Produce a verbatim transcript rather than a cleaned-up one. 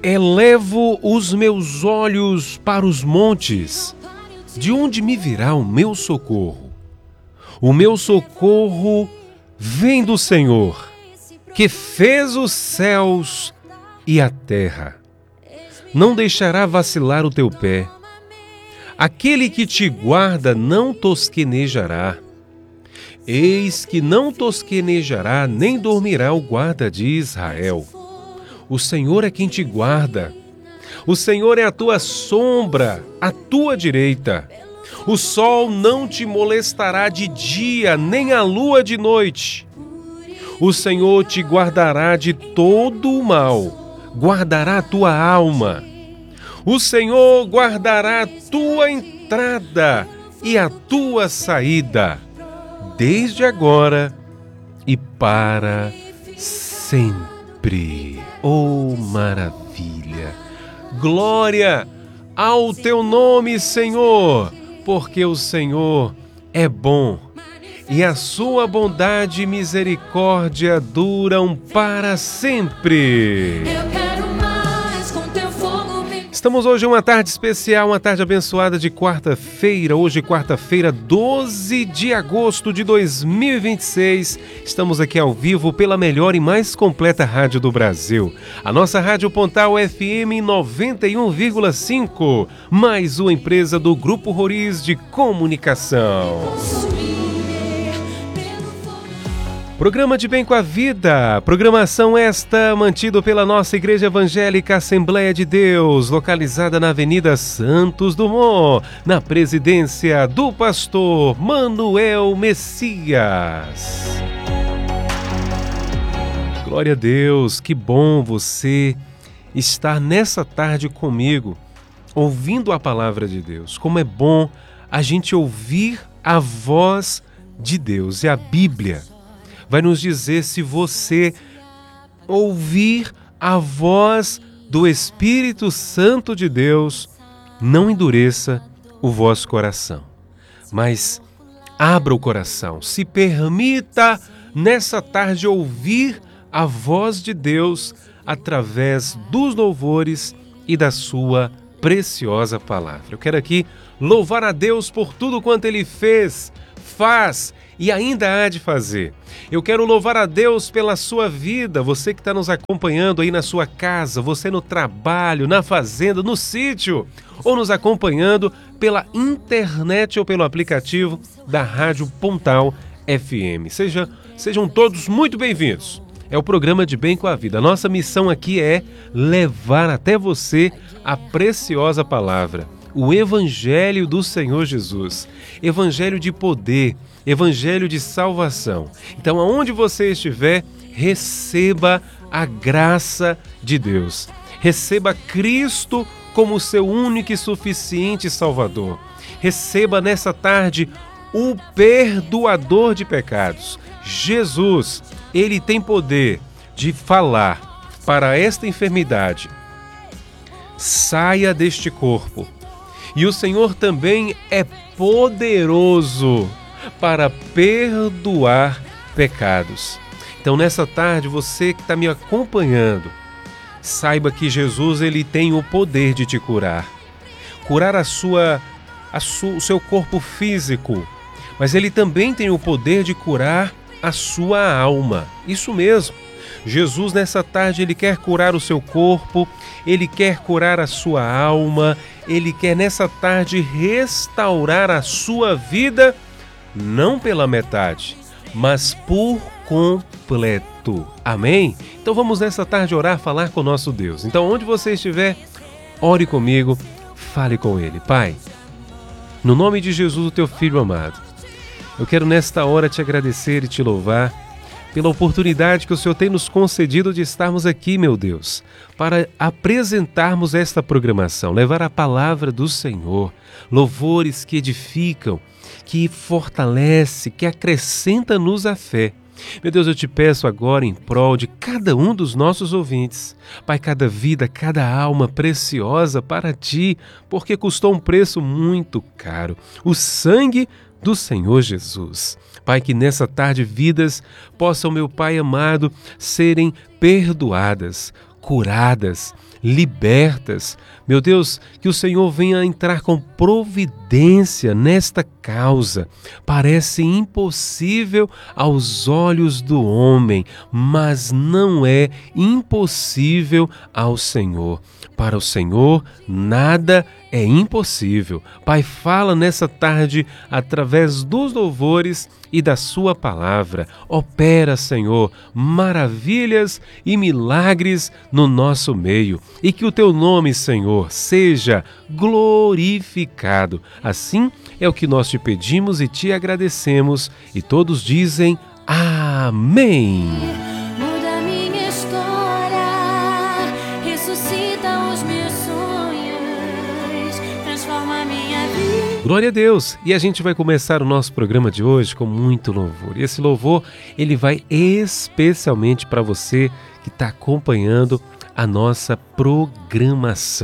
Elevo os meus olhos para os montes. De onde me virá o meu socorro? O meu socorro vem do Senhor, que fez os céus e a terra. Não deixará vacilar o teu pé. Aquele que te guarda não tosquenejará. Eis que não tosquenejará, nem dormirá o guarda de Israel. O Senhor é quem te guarda. O Senhor é a tua sombra, à tua direita. O sol não te molestará de dia, nem a lua de noite. O Senhor te guardará de todo o mal, guardará a tua alma. O Senhor guardará a tua entrada e a tua saída, desde agora e para sempre. Oh, maravilha! Glória ao teu nome, Senhor, porque o Senhor é bom e a sua bondade e misericórdia duram para sempre. Estamos hoje em uma tarde especial, uma tarde abençoada de quarta-feira. Hoje, quarta-feira, doze de agosto de dois mil e vinte e seis. Estamos aqui ao vivo pela melhor e mais completa rádio do Brasil. A nossa Rádio Pontal F M noventa e um vírgula cinco, mais uma empresa do Grupo Roriz de Comunicação. Programa de Bem com a Vida, programação esta mantida pela nossa Igreja Evangélica Assembleia de Deus, localizada na Avenida Santos Dumont, na presidência do pastor Manuel Messias. Glória a Deus, que bom você estar nessa tarde comigo, ouvindo a palavra de Deus. Como é bom a gente ouvir a voz de Deus e a Bíblia vai nos dizer: se você ouvir a voz do Espírito Santo de Deus, não endureça o vosso coração, mas abra o coração, se permita nessa tarde ouvir a voz de Deus através dos louvores e da sua preciosa palavra. Eu quero aqui louvar a Deus por tudo quanto Ele fez, faz e ainda há de fazer. Eu quero louvar a Deus pela sua vida, você que está nos acompanhando aí na sua casa, você no trabalho, na fazenda, no sítio, ou nos acompanhando pela internet ou pelo aplicativo da Rádio Pontal F M. Seja, sejam todos muito bem-vindos. É o programa de Bem com a Vida. A nossa missão aqui é levar até você a preciosa palavra, o Evangelho do Senhor Jesus, Evangelho de poder, Evangelho de salvação. Então, aonde você estiver, receba a graça de Deus. Receba Cristo como seu único e suficiente Salvador. Receba nessa tarde o perdoador de pecados. Jesus, Ele tem poder de falar para esta enfermidade: saia deste corpo. E o Senhor também é poderoso para perdoar pecados. Então, nessa tarde, você que está me acompanhando, saiba que Jesus ele tem o poder de te curar. Curar a sua, a su, o seu corpo físico, mas Ele também tem o poder de curar a sua alma. Isso mesmo. Jesus, nessa tarde, Ele quer curar o seu corpo, Ele quer curar a sua alma, Ele quer, nessa tarde, restaurar a sua vida, não pela metade, mas por completo. Amém? Então vamos nessa tarde orar, falar com o nosso Deus. Então, onde você estiver, ore comigo, fale com Ele. Pai, no nome de Jesus, o Teu Filho amado, eu quero nesta hora te agradecer e te louvar pela oportunidade que o Senhor tem nos concedido de estarmos aqui, meu Deus, para apresentarmos esta programação, levar a palavra do Senhor, louvores que edificam, que fortalece, que acrescenta-nos a fé. Meu Deus, eu te peço agora em prol de cada um dos nossos ouvintes, Pai, cada vida, cada alma preciosa para Ti, porque custou um preço muito caro, o sangue do Senhor Jesus. Pai, que nessa tarde vidas possam, meu Pai amado, serem perdoadas, curadas, libertas. Meu Deus, que o Senhor venha entrar com providência nesta causa. Parece impossível aos olhos do homem, mas não é impossível ao Senhor. Para o Senhor, nada é impossível. Pai, fala nessa tarde através dos louvores e da sua palavra. Opera, Senhor, maravilhas e milagres no nosso meio. E que o teu nome, Senhor, seja glorificado. Assim é o que nós te pedimos e te agradecemos. E todos dizem amém. Muda minha história, ressuscita os meus sonhos, transforma minha vida. Glória a Deus! E a gente vai começar o nosso programa de hoje com muito louvor. E esse louvor, ele vai especialmente para você que está acompanhando a nossa programação.